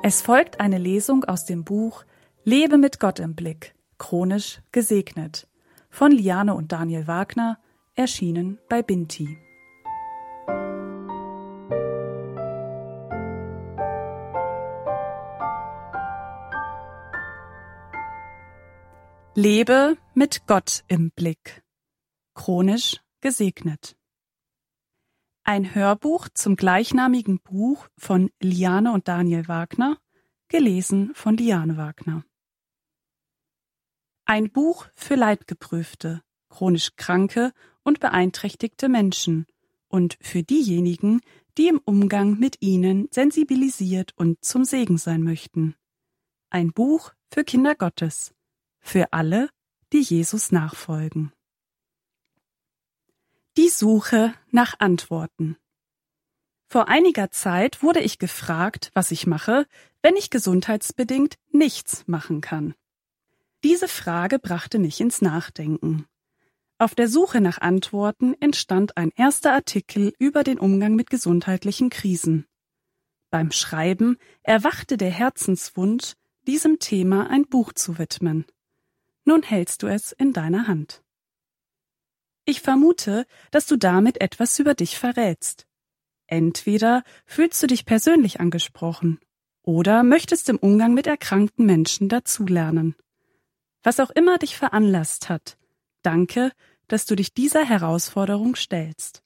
Es folgt eine Lesung aus dem Buch Lebe mit Gott im Blick, chronisch gesegnet, von Liane und Daniel Wagner, erschienen bei Binti. Lebe mit Gott im Blick, chronisch gesegnet. Ein Hörbuch zum gleichnamigen Buch von Liane und Daniel Wagner, gelesen von Liane Wagner. Ein Buch für leidgeprüfte, chronisch kranke und beeinträchtigte Menschen und für diejenigen, die im Umgang mit ihnen sensibilisiert und zum Segen sein möchten. Ein Buch für Kinder Gottes, für alle, die Jesus nachfolgen. Die Suche nach Antworten. Vor einiger Zeit wurde ich gefragt, was ich mache, wenn ich gesundheitsbedingt nichts machen kann. Diese Frage brachte mich ins Nachdenken. Auf der Suche nach Antworten entstand ein erster Artikel über den Umgang mit gesundheitlichen Krisen. Beim Schreiben erwachte der Herzenswunsch, diesem Thema ein Buch zu widmen. Nun hältst du es in deiner Hand. Ich vermute, dass du damit etwas über dich verrätst. Entweder fühlst du dich persönlich angesprochen oder möchtest im Umgang mit erkrankten Menschen dazulernen. Was auch immer dich veranlasst hat, danke, dass du dich dieser Herausforderung stellst.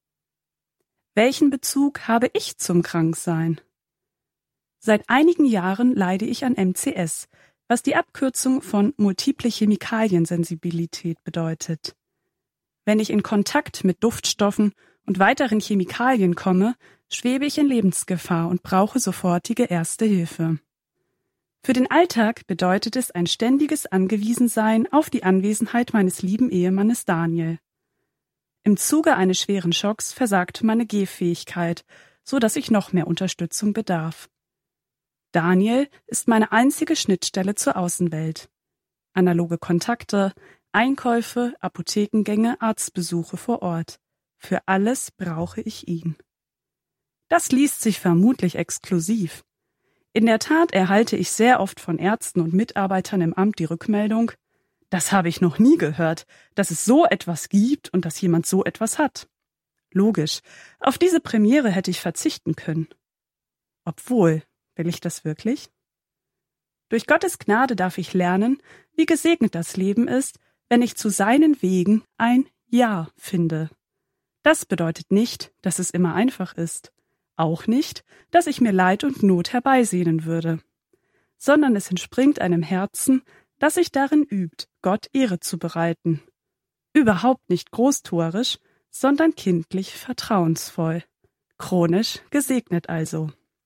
Welchen Bezug habe ich zum Kranksein? Seit einigen Jahren leide ich an MCS, was die Abkürzung von multiple Chemikaliensensibilität bedeutet. Wenn ich in Kontakt mit Duftstoffen und weiteren Chemikalien komme, schwebe ich in Lebensgefahr und brauche sofortige erste Hilfe. Für den Alltag bedeutet es ein ständiges Angewiesensein auf die Anwesenheit meines lieben Ehemannes Daniel. Im Zuge eines schweren Schocks versagte meine Gehfähigkeit, so dass ich noch mehr Unterstützung bedarf. Daniel ist meine einzige Schnittstelle zur Außenwelt. Analoge Kontakte, Einkäufe, Apothekengänge, Arztbesuche vor Ort. Für alles brauche ich ihn. Das liest sich vermutlich exklusiv. In der Tat erhalte ich sehr oft von Ärzten und Mitarbeitern im Amt die Rückmeldung, das habe ich noch nie gehört, dass es so etwas gibt und dass jemand so etwas hat. Logisch, auf diese Premiere hätte ich verzichten können. Obwohl, will ich das wirklich? Durch Gottes Gnade darf ich lernen, wie gesegnet das Leben ist, wenn ich zu seinen Wegen ein Ja finde. Das bedeutet nicht, dass es immer einfach ist. Auch nicht, dass ich mir Leid und Not herbeisehnen würde. Sondern es entspringt einem Herzen, das sich darin übt, Gott Ehre zu bereiten. Überhaupt nicht großtuerisch, sondern kindlich vertrauensvoll. Chronisch gesegnet also.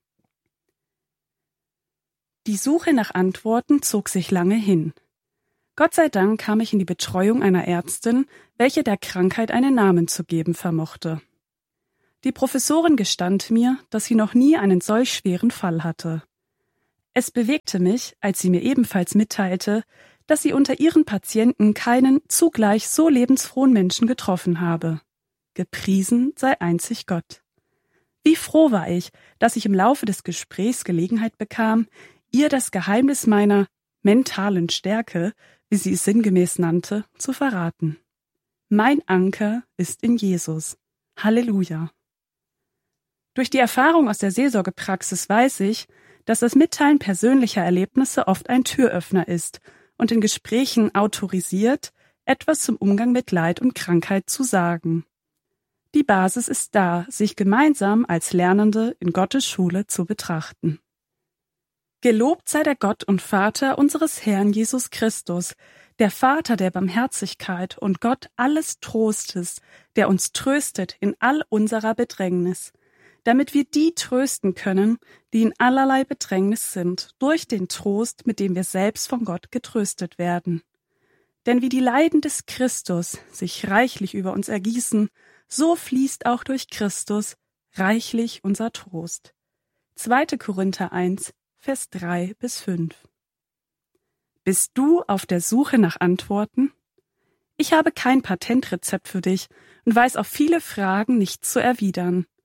Die Suche nach Antworten zog sich lange hin. Gott sei Dank kam ich in die Betreuung einer Ärztin, welche der Krankheit einen Namen zu geben vermochte. Die Professorin gestand mir, dass sie noch nie einen solch schweren Fall hatte. Es bewegte mich, als sie mir ebenfalls mitteilte, dass sie unter ihren Patienten keinen zugleich so lebensfrohen Menschen getroffen habe. Gepriesen sei einzig Gott. Wie froh war ich, dass ich im Laufe des Gesprächs Gelegenheit bekam, ihr das Geheimnis meiner mentalen Stärke, wie sie es sinngemäß nannte, zu verraten. Mein Anker ist in Jesus. Halleluja. Durch die Erfahrung aus der Seelsorgepraxis weiß ich, dass das Mitteilen persönlicher Erlebnisse oft ein Türöffner ist und in Gesprächen autorisiert, etwas zum Umgang mit Leid und Krankheit zu sagen. Die Basis ist da, sich gemeinsam als Lernende in Gottes Schule zu betrachten. Gelobt sei der Gott und Vater unseres Herrn Jesus Christus, der Vater der Barmherzigkeit und Gott alles Trostes, der uns tröstet in all unserer Bedrängnis, damit wir die trösten können, die in allerlei Bedrängnis sind, durch den Trost, mit dem wir selbst von Gott getröstet werden. Denn wie die Leiden des Christus sich reichlich über uns ergießen, so fließt auch durch Christus reichlich unser Trost. 2. Korinther 1, Vers 3-5. Bist du auf der Suche nach Antworten? Ich habe kein Patentrezept für dich und weiß auf viele Fragen nicht zu erwidern.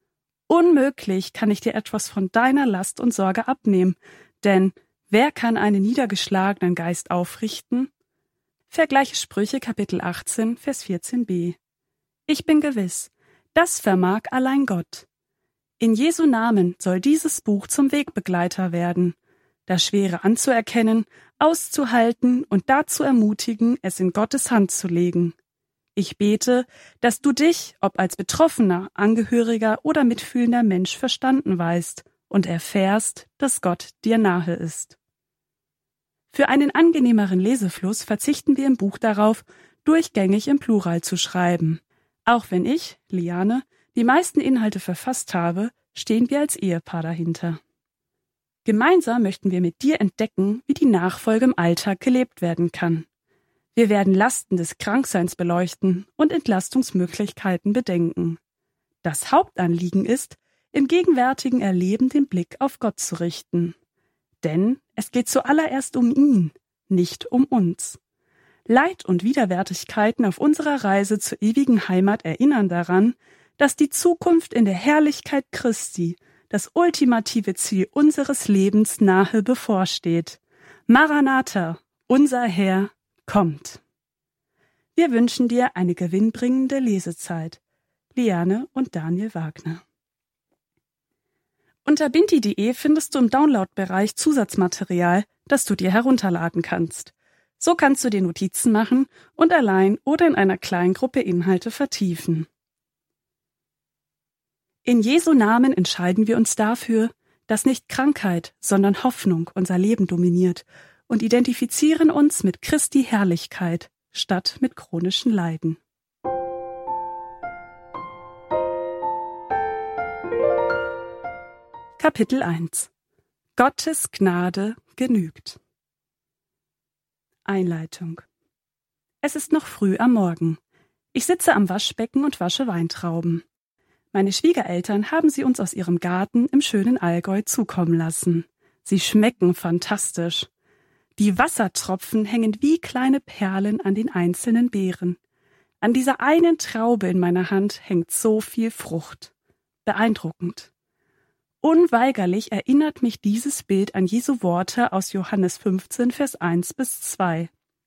Unmöglich kann ich dir etwas von deiner Last und Sorge abnehmen, denn wer kann einen niedergeschlagenen Geist aufrichten? Vergleiche Sprüche Kapitel 18, Vers 14b. Ich bin gewiss, das vermag allein Gott. In Jesu Namen soll dieses Buch zum Wegbegleiter werden, das Schwere anzuerkennen, auszuhalten und dazu ermutigen, es in Gottes Hand zu legen. Ich bete, dass du dich, ob als Betroffener, Angehöriger oder mitfühlender Mensch verstanden weißt und erfährst, dass Gott dir nahe ist. Für einen angenehmeren Lesefluss verzichten wir im Buch darauf, durchgängig im Plural zu schreiben. Auch wenn ich, Liane, die meisten Inhalte verfasst habe, stehen wir als Ehepaar dahinter. Gemeinsam möchten wir mit dir entdecken, wie die Nachfolge im Alltag gelebt werden kann. Wir werden Lasten des Krankseins beleuchten und Entlastungsmöglichkeiten bedenken. Das Hauptanliegen ist, im gegenwärtigen Erleben den Blick auf Gott zu richten. Denn es geht zuallererst um ihn, nicht um uns. Leid und Widerwärtigkeiten auf unserer Reise zur ewigen Heimat erinnern daran, dass die Zukunft in der Herrlichkeit Christi, das ultimative Ziel unseres Lebens, nahe bevorsteht. Maranatha, unser Herr, kommt. Wir wünschen dir eine gewinnbringende Lesezeit. Liane und Daniel Wagner. Unter binti.de findest du im Download-Bereich Zusatzmaterial, das du dir herunterladen kannst. So kannst du dir Notizen machen und allein oder in einer kleinen Gruppe Inhalte vertiefen. In Jesu Namen entscheiden wir uns dafür, dass nicht Krankheit, sondern Hoffnung unser Leben dominiert und identifizieren uns mit Christi Herrlichkeit statt mit chronischen Leiden. Kapitel 1 Gottes Gnade genügt. Einleitung. Es ist noch früh am Morgen. Ich sitze am Waschbecken und wasche Weintrauben. Meine Schwiegereltern haben sie uns aus ihrem Garten im schönen Allgäu zukommen lassen. Sie schmecken fantastisch. Die Wassertropfen hängen wie kleine Perlen an den einzelnen Beeren. An dieser einen Traube in meiner Hand hängt so viel Frucht. Beeindruckend. Unweigerlich erinnert mich dieses Bild an Jesu Worte aus Johannes 15, Vers 1 bis 2.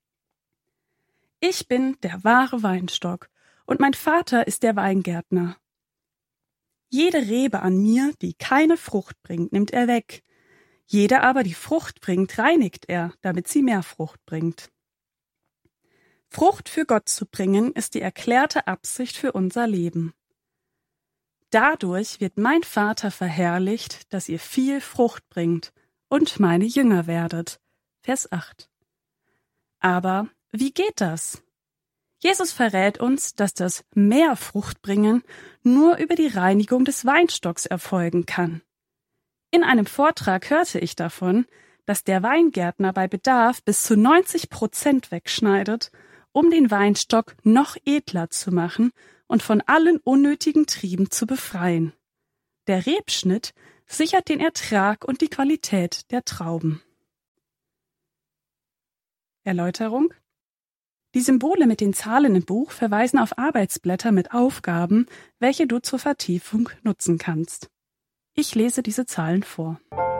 Ich bin der wahre Weinstock und mein Vater ist der Weingärtner. Jede Rebe an mir, die keine Frucht bringt, nimmt er weg. Jede aber, die Frucht bringt, reinigt er, damit sie mehr Frucht bringt. Frucht für Gott zu bringen, ist die erklärte Absicht für unser Leben. Dadurch wird mein Vater verherrlicht, dass ihr viel Frucht bringt und meine Jünger werdet. Vers 8. Aber wie geht das? Jesus verrät uns, dass das mehr Frucht bringen nur über die Reinigung des Weinstocks erfolgen kann. In einem Vortrag hörte ich davon, dass der Weingärtner bei Bedarf bis zu 90% wegschneidet, um den Weinstock noch edler zu machen und von allen unnötigen Trieben zu befreien. Der Rebschnitt sichert den Ertrag und die Qualität der Trauben. Erläuterung: Die Symbole mit den Zahlen im Buch verweisen auf Arbeitsblätter mit Aufgaben, welche du zur Vertiefung nutzen kannst. Ich lese diese Zahlen vor.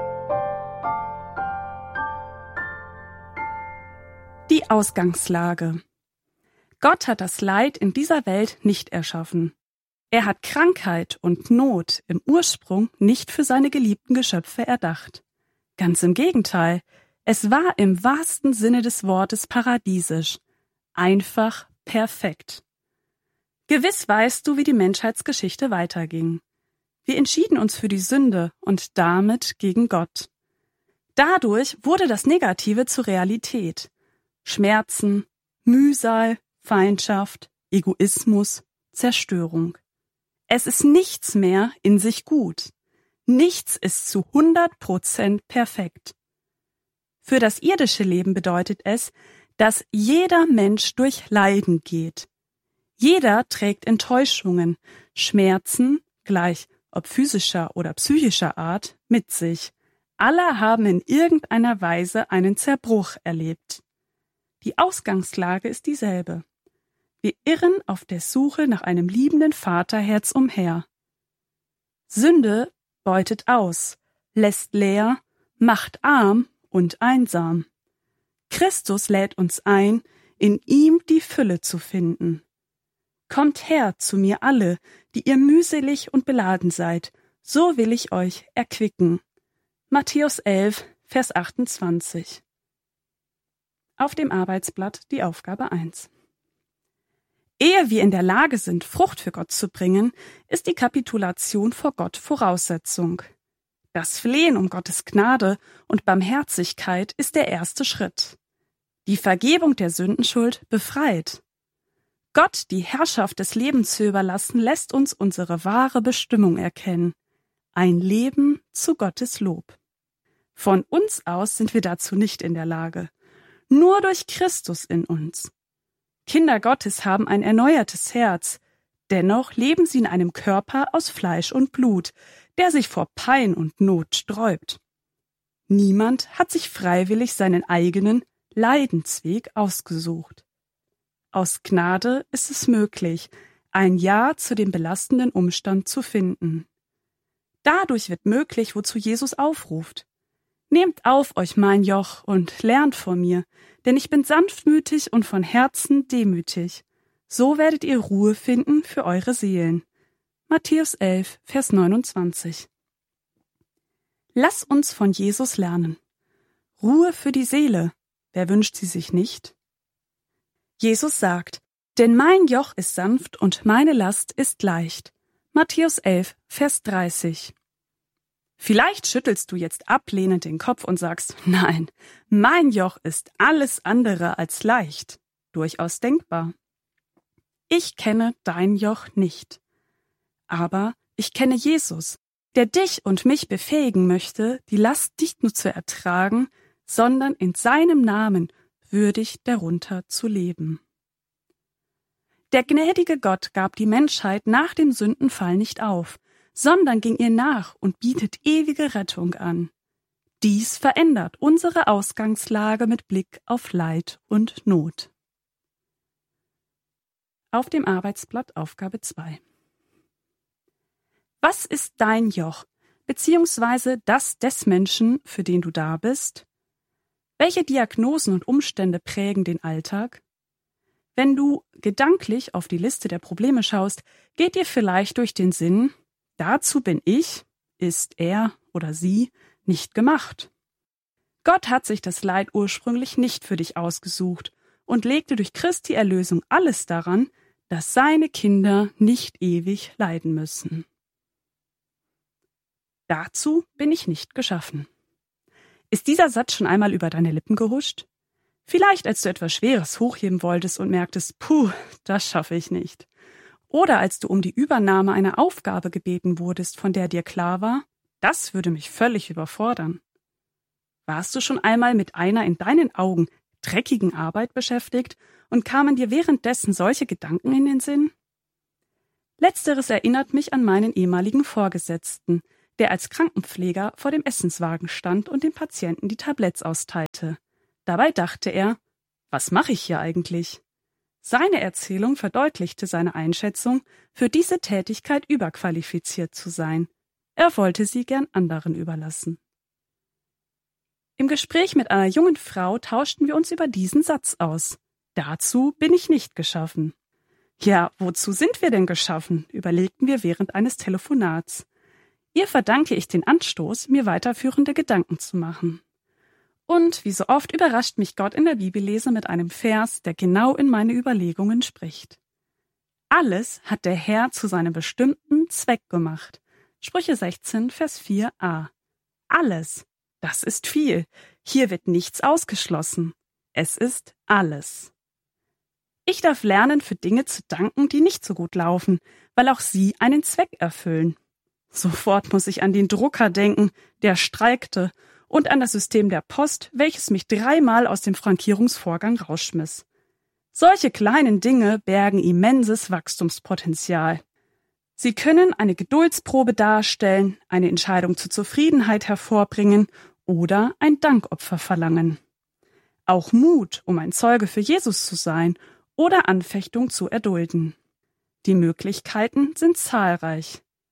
Die Ausgangslage. Gott hat das Leid in dieser Welt nicht erschaffen. Er hat Krankheit und Not im Ursprung nicht für seine geliebten Geschöpfe erdacht. Ganz im Gegenteil, es war im wahrsten Sinne des Wortes paradiesisch. Einfach perfekt. Gewiss weißt du, wie die Menschheitsgeschichte weiterging. Wir entschieden uns für die Sünde und damit gegen Gott. Dadurch wurde das Negative zur Realität. Schmerzen, Mühsal, Feindschaft, Egoismus, Zerstörung. Es ist nichts mehr in sich gut. Nichts ist zu 100% perfekt. Für das irdische Leben bedeutet es, dass jeder Mensch durch Leiden geht. Jeder trägt Enttäuschungen, Schmerzen, gleich ob physischer oder psychischer Art, mit sich. Alle haben in irgendeiner Weise einen Zerbruch erlebt. Die Ausgangslage ist dieselbe. Wir irren auf der Suche nach einem liebenden Vaterherz umher. Sünde beutet aus, lässt leer, macht arm und einsam. Christus lädt uns ein, in ihm die Fülle zu finden. Kommt her zu mir alle, die ihr mühselig und beladen seid, so will ich euch erquicken. Matthäus 11, Vers 28. Auf dem Arbeitsblatt die Aufgabe 1. Ehe wir in der Lage sind, Frucht für Gott zu bringen, ist die Kapitulation vor Gott Voraussetzung. Das Flehen um Gottes Gnade und Barmherzigkeit ist der erste Schritt. Die Vergebung der Sündenschuld befreit. Gott die Herrschaft des Lebens zu überlassen, lässt uns unsere wahre Bestimmung erkennen. Ein Leben zu Gottes Lob. Von uns aus sind wir dazu nicht in der Lage. Nur durch Christus in uns. Kinder Gottes haben ein erneuertes Herz. Dennoch leben sie in einem Körper aus Fleisch und Blut, der sich vor Pein und Not sträubt. Niemand hat sich freiwillig seinen eigenen Leidensweg ausgesucht. Aus Gnade ist es möglich, ein Ja zu dem belastenden Umstand zu finden. Dadurch wird möglich, wozu Jesus aufruft. Nehmt auf euch mein Joch und lernt von mir, denn ich bin sanftmütig und von Herzen demütig. So werdet ihr Ruhe finden für eure Seelen. Matthäus 11, Vers 29. Lass uns von Jesus lernen. Ruhe für die Seele. Wer wünscht sie sich nicht? Jesus sagt, denn mein Joch ist sanft und meine Last ist leicht. Matthäus 11, Vers 30. Vielleicht schüttelst du jetzt ablehnend den Kopf und sagst, nein, mein Joch ist alles andere als leicht. Durchaus denkbar. Ich kenne dein Joch nicht. Aber ich kenne Jesus, der dich und mich befähigen möchte, die Last nicht nur zu ertragen, sondern in seinem Namen würdig darunter zu leben. Der gnädige Gott gab die Menschheit nach dem Sündenfall nicht auf, sondern ging ihr nach und bietet ewige Rettung an. Dies verändert unsere Ausgangslage mit Blick auf Leid und Not. Auf dem Arbeitsblatt Aufgabe 2. Was ist dein Joch, beziehungsweise das des Menschen, für den du da bist? Welche Diagnosen und Umstände prägen den Alltag? Wenn du gedanklich auf die Liste der Probleme schaust, geht dir vielleicht durch den Sinn, dazu bin ich, ist er oder sie, nicht gemacht. Gott hat sich das Leid ursprünglich nicht für dich ausgesucht und legte durch Christi Erlösung alles daran, dass seine Kinder nicht ewig leiden müssen. Dazu bin ich nicht geschaffen. Ist dieser Satz schon einmal über deine Lippen gehuscht? Vielleicht, als du etwas Schweres hochheben wolltest und merktest, das schaffe ich nicht. Oder als du um die Übernahme einer Aufgabe gebeten wurdest, von der dir klar war, das würde mich völlig überfordern. Warst du schon einmal mit einer in deinen Augen dreckigen Arbeit beschäftigt und kamen dir währenddessen solche Gedanken in den Sinn? Letzteres erinnert mich an meinen ehemaligen Vorgesetzten, der als Krankenpfleger vor dem Essenswagen stand und dem Patienten die Tabletts austeilte. Dabei dachte er, was mache ich hier eigentlich? Seine Erzählung verdeutlichte seine Einschätzung, für diese Tätigkeit überqualifiziert zu sein. Er wollte sie gern anderen überlassen. Im Gespräch mit einer jungen Frau tauschten wir uns über diesen Satz aus. Dazu bin ich nicht geschaffen. Ja, wozu sind wir denn geschaffen? Überlegten wir während eines Telefonats. Ihr verdanke ich den Anstoß, mir weiterführende Gedanken zu machen. Und wie so oft überrascht mich Gott in der Bibellese mit einem Vers, der genau in meine Überlegungen spricht. Alles hat der Herr zu seinem bestimmten Zweck gemacht. Sprüche 16, Vers 4a. Alles, das ist viel. Hier wird nichts ausgeschlossen. Es ist alles. Ich darf lernen, für Dinge zu danken, die nicht so gut laufen, weil auch sie einen Zweck erfüllen. Sofort muss ich an den Drucker denken, der streikte, und an das System der Post, welches mich 3-mal aus dem Frankierungsvorgang rausschmiss. Solche kleinen Dinge bergen immenses Wachstumspotenzial. Sie können eine Geduldsprobe darstellen, eine Entscheidung zur Zufriedenheit hervorbringen oder ein Dankopfer verlangen. Auch Mut, um ein Zeuge für Jesus zu sein oder Anfechtung zu erdulden. Die Möglichkeiten sind zahlreich.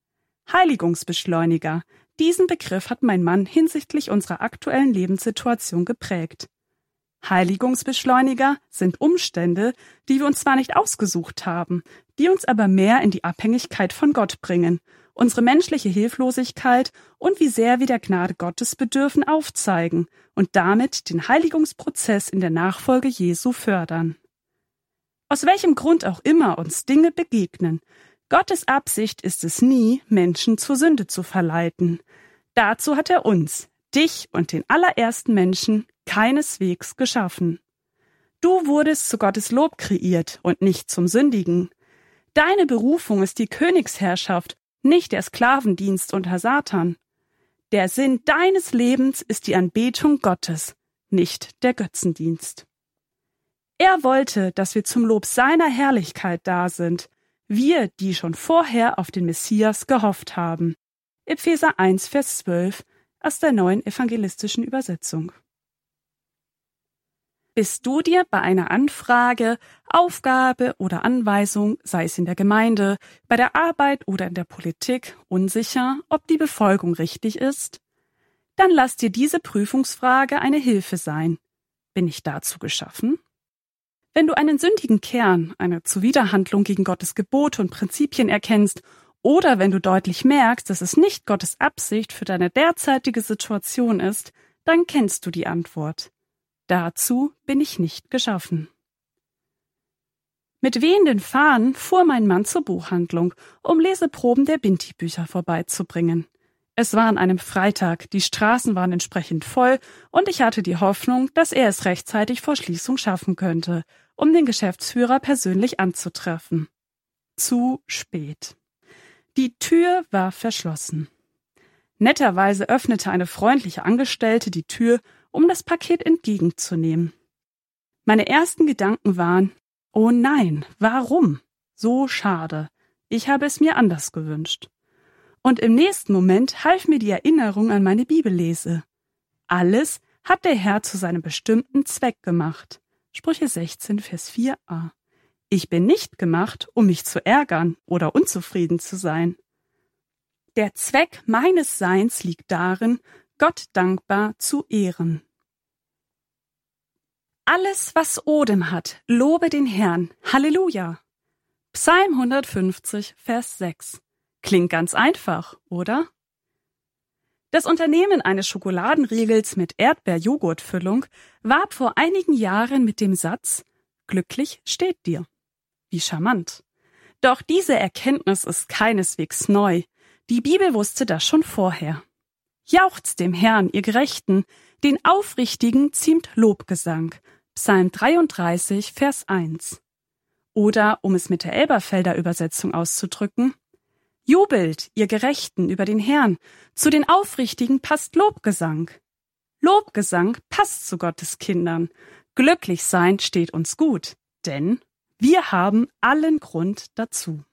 Heiligungsbeschleuniger. Diesen Begriff hat mein Mann hinsichtlich unserer aktuellen Lebenssituation geprägt. Heiligungsbeschleuniger sind Umstände, die wir uns zwar nicht ausgesucht haben, die uns aber mehr in die Abhängigkeit von Gott bringen, unsere menschliche Hilflosigkeit und wie sehr wir der Gnade Gottes bedürfen aufzeigen und damit den Heiligungsprozess in der Nachfolge Jesu fördern. Aus welchem Grund auch immer uns Dinge begegnen, Gottes Absicht ist es nie, Menschen zur Sünde zu verleiten. Dazu hat er uns, dich und den allerersten Menschen, keineswegs geschaffen. Du wurdest zu Gottes Lob kreiert und nicht zum Sündigen. Deine Berufung ist die Königsherrschaft, nicht der Sklavendienst unter Satan. Der Sinn deines Lebens ist die Anbetung Gottes, nicht der Götzendienst. Er wollte, dass wir zum Lob seiner Herrlichkeit da sind, wir, die schon vorher auf den Messias gehofft haben. Epheser 1, Vers 12 aus der Neuen Evangelistischen Übersetzung. Bist du dir bei einer Anfrage, Aufgabe oder Anweisung, sei es in der Gemeinde, bei der Arbeit oder in der Politik, unsicher, ob die Befolgung richtig ist? Dann lass dir diese Prüfungsfrage eine Hilfe sein. Bin ich dazu geschaffen? Wenn du einen sündigen Kern, eine Zuwiderhandlung gegen Gottes Gebote und Prinzipien erkennst, oder wenn du deutlich merkst, dass es nicht Gottes Absicht für deine derzeitige Situation ist, dann kennst du die Antwort. Dazu bin ich nicht geschaffen. Mit wehenden Fahnen fuhr mein Mann zur Buchhandlung, um Leseproben der Binti-Bücher vorbeizubringen. Es war an einem Freitag, die Straßen waren entsprechend voll und ich hatte die Hoffnung, dass er es rechtzeitig vor Schließung schaffen könnte, um den Geschäftsführer persönlich anzutreffen. Zu spät. Die Tür war verschlossen. Netterweise öffnete eine freundliche Angestellte die Tür, um das Paket entgegenzunehmen. Meine ersten Gedanken waren, oh nein, warum? So schade. Ich habe es mir anders gewünscht. Und im nächsten Moment half mir die Erinnerung an meine Bibellese. Alles hat der Herr zu seinem bestimmten Zweck gemacht. Sprüche 16, Vers 4a. Ich bin nicht gemacht, um mich zu ärgern oder unzufrieden zu sein. Der Zweck meines Seins liegt darin, Gott dankbar zu ehren. Alles, was Odem hat, lobe den Herrn. Halleluja! Psalm 150, Vers 6. Klingt ganz einfach, oder? Das Unternehmen eines Schokoladenriegels mit Erdbeer-Joghurt-Füllung warb vor einigen Jahren mit dem Satz: Glücklich steht dir. Wie charmant. Doch diese Erkenntnis ist keineswegs neu. Die Bibel wusste das schon vorher. Jauchzt dem Herrn, ihr Gerechten, den Aufrichtigen ziemt Lobgesang. Psalm 33, Vers 1. Oder, um es mit der Elberfelder Übersetzung auszudrücken: Jubelt, ihr Gerechten, über den Herrn, zu den Aufrichtigen passt Lobgesang. Lobgesang passt zu Gottes Kindern. Glücklich sein steht uns gut, denn wir haben allen Grund dazu.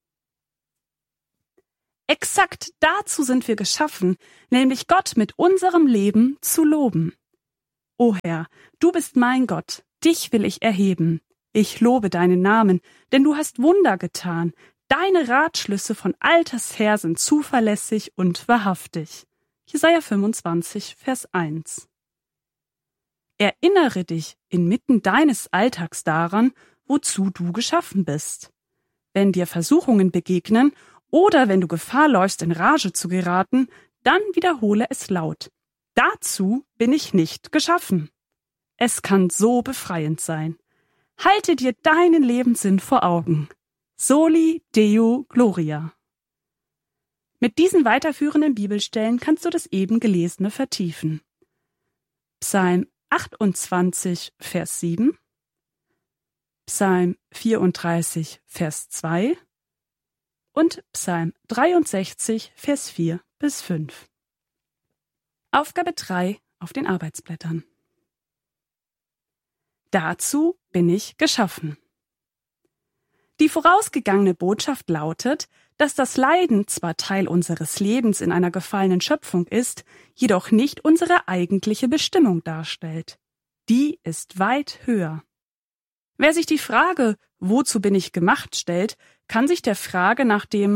Exakt dazu sind wir geschaffen, nämlich Gott mit unserem Leben zu loben. O Herr, du bist mein Gott, dich will ich erheben. Ich lobe deinen Namen, denn du hast Wunder getan. Deine Ratschlüsse von alters her sind zuverlässig und wahrhaftig. Jesaja 25, Vers 1. Erinnere dich inmitten deines Alltags daran, wozu du geschaffen bist. Wenn dir Versuchungen begegnen oder wenn du Gefahr läufst, in Rage zu geraten, dann wiederhole es laut. Dazu bin ich nicht geschaffen. Es kann so befreiend sein. Halte dir deinen Lebenssinn vor Augen. Soli Deo Gloria. Mit diesen weiterführenden Bibelstellen kannst du das eben Gelesene vertiefen. Psalm 28, Vers 7, Psalm 34, Vers 2 und Psalm 63, Vers 4 bis 5. Aufgabe 3 auf den Arbeitsblättern. Dazu bin ich geschaffen. Die vorausgegangene Botschaft lautet, dass das Leiden zwar Teil unseres Lebens in einer gefallenen Schöpfung ist, jedoch nicht unsere eigentliche Bestimmung darstellt. Die ist weit höher. Wer sich die Frage, wozu bin ich gemacht, stellt, kann sich der Frage nach dem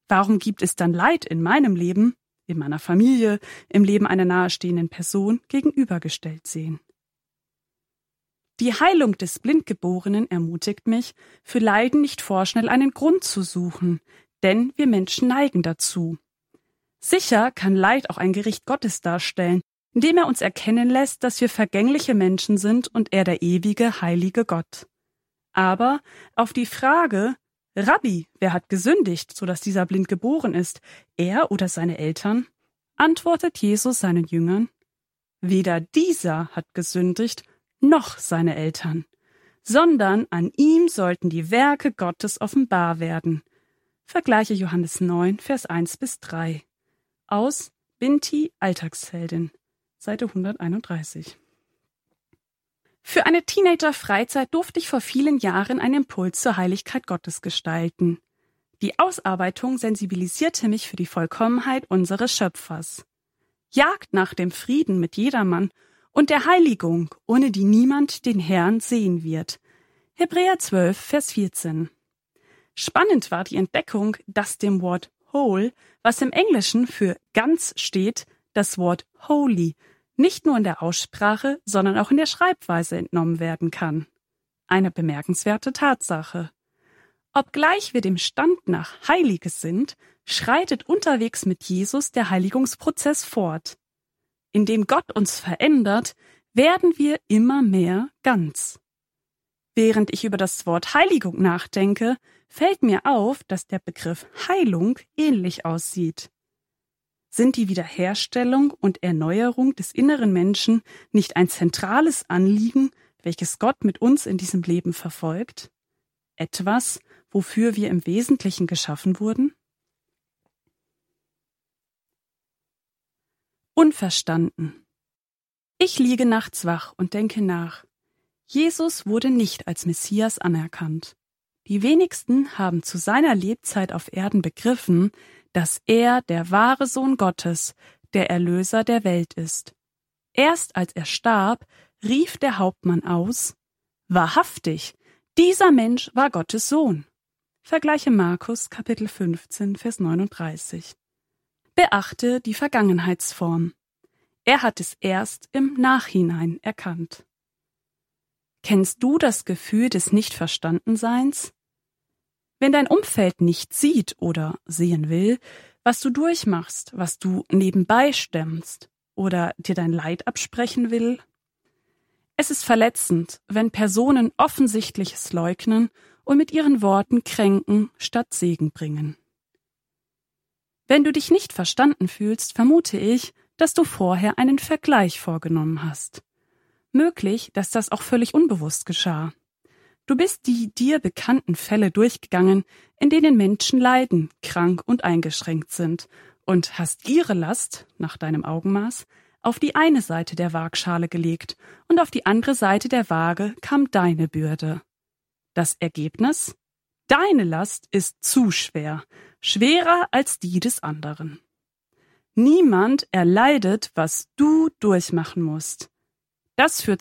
Warum gibt es dann Leid in meinem Leben, in meiner Familie, im Leben einer nahestehenden Person gegenübergestellt sehen? Die Heilung des Blindgeborenen ermutigt mich, für Leiden nicht vorschnell einen Grund zu suchen, denn wir Menschen neigen dazu. Sicher kann Leid auch ein Gericht Gottes darstellen, indem er uns erkennen lässt, dass wir vergängliche Menschen sind und er der ewige, heilige Gott. Aber auf die Frage, Rabbi, wer hat gesündigt, sodass dieser blind geboren ist, er oder seine Eltern, antwortet Jesus seinen Jüngern, weder dieser hat gesündigt, noch seine Eltern, sondern an ihm sollten die Werke Gottes offenbar werden. Vergleiche Johannes 9, Vers 1-3. Aus Binti Alltagsheldin, Seite 131. Für eine Teenager-Freizeit durfte ich vor vielen Jahren einen Impuls zur Heiligkeit Gottes gestalten. Die Ausarbeitung sensibilisierte mich für die Vollkommenheit unseres Schöpfers. Jagd nach dem Frieden mit jedermann und der Heiligung, ohne die niemand den Herrn sehen wird. Hebräer 12, Vers 14. Spannend war die Entdeckung, dass dem Wort whole, was im Englischen für ganz steht, das Wort holy nicht nur in der Aussprache, sondern auch in der Schreibweise entnommen werden kann. Eine bemerkenswerte Tatsache. Obgleich wir dem Stand nach Heiliges sind, schreitet unterwegs mit Jesus der Heiligungsprozess fort. Indem Gott uns verändert, werden wir immer mehr ganz. Während ich über das Wort Heiligung nachdenke, fällt mir auf, dass der Begriff Heilung ähnlich aussieht. Sind die Wiederherstellung und Erneuerung des inneren Menschen nicht ein zentrales Anliegen, welches Gott mit uns in diesem Leben verfolgt? Etwas, wofür wir im Wesentlichen geschaffen wurden? Unverstanden. Ich liege nachts wach und denke nach. Jesus wurde nicht als Messias anerkannt. Die wenigsten haben zu seiner Lebzeit auf Erden begriffen, dass er der wahre Sohn Gottes, der Erlöser der Welt ist. Erst als er starb, rief der Hauptmann aus, wahrhaftig, dieser Mensch war Gottes Sohn. Vergleiche Markus, Kapitel 15, Vers 39. Beachte die Vergangenheitsform. Er hat es erst im Nachhinein erkannt. Kennst du das Gefühl des Nichtverstandenseins? Wenn dein Umfeld nicht sieht oder sehen will, was du durchmachst, was du nebenbei stemmst oder dir dein Leid absprechen will? Es ist verletzend, wenn Personen Offensichtliches leugnen und mit ihren Worten kränken statt Segen bringen. Wenn du dich nicht verstanden fühlst, vermute ich, dass du vorher einen Vergleich vorgenommen hast. Möglich, dass das auch völlig unbewusst geschah. Du bist die dir bekannten Fälle durchgegangen, in denen Menschen leiden, krank und eingeschränkt sind, und hast ihre Last, nach deinem Augenmaß, auf die eine Seite der Waagschale gelegt und auf die andere Seite der Waage kam deine Bürde. Das Ergebnis? Deine Last ist zu schwer, schwerer als die des anderen. Niemand erleidet, was du durchmachen musst. Das führt